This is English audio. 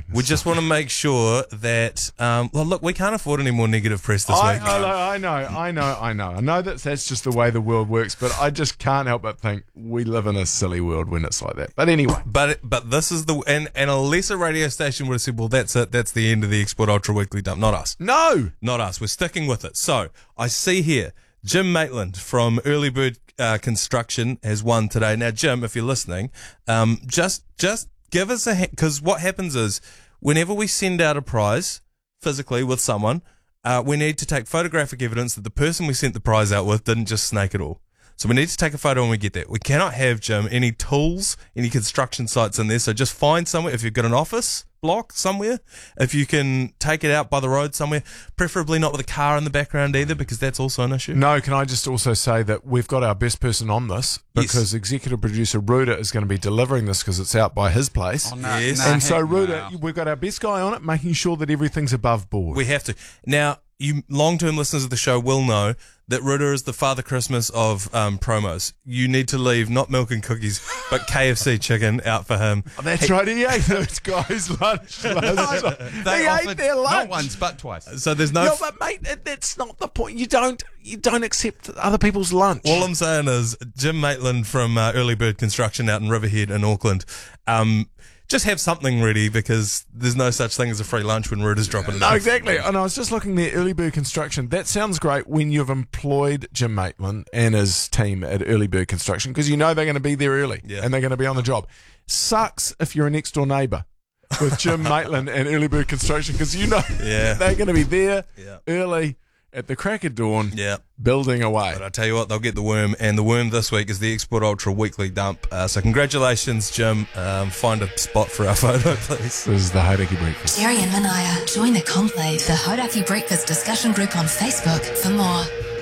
We just want to make sure that, well, look, we can't afford any more negative press this week. I know that's just the way the world works, but I just can't help but think we live in a silly world when it's like that. But anyway. But this is and a lesser radio station would have said, well, that's it. That's the end of the Export Ultra Weekly Dump. Not us. No. Not us. We're sticking with it. So I see here, Jim Maitland from Early Bird Construction has won today. Now, Jim, if you're listening, just give us a because what happens is whenever we send out a prize physically with someone, we need to take photographic evidence that the person we sent the prize out with didn't just snake it all. So we need to take a photo when we get there. We cannot have, Jim, any tools, any construction sites in there. So just find somewhere, if you've got an office block somewhere, if you can take it out by the road somewhere, preferably not with a car in the background either, because that's also an issue. No, can I just also say that we've got our best person on this because executive producer Ruda is going to be delivering this because it's out by his place. Oh, no, Yes. no, And so, heck Ruda, no. we've got our best guy on it, making sure that everything's above board. We have to. Now, you long-term listeners of the show will know that Ruda is the Father Christmas of promos. You need to leave not milk and cookies, but KFC chicken out for him. That's right, he ate those guys' lunch. He ate their lunch. Not once, but twice. So there's no... No, but mate, that's not the point. You don't accept other people's lunch. All I'm saying is Jim Maitland from Early Bird Construction out in Riverhead in Auckland, just have something ready because there's no such thing as a free lunch when Ruda's dropping it No, off. exactly. And I was just looking there, Early Bird Construction. That sounds great when you've employed Jim Maitland and his team at Early Bird Construction because you know they're going to be there early and they're going to be on the job. Sucks if you're a next door neighbour with Jim Maitland and Early Bird Construction because you know they're going to be there early at the crack of dawn building away. But I tell you what, they'll get the worm, and the worm this week is the Export Ultra Weekly Dump. So congratulations, Jim. Find a spot for our photo, please. This is the Hauraki Breakfast. Jerry and Manaya. Join the conclave, the Hauraki Breakfast discussion group on Facebook for more.